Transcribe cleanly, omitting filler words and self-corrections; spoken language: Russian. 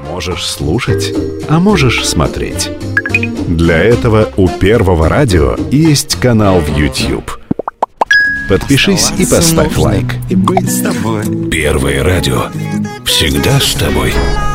Можешь слушать, а можешь смотреть. Для этого у Первого радио есть канал в YouTube. Подпишись и поставь лайк. И быть с тобой. Первое радио. Всегда с тобой.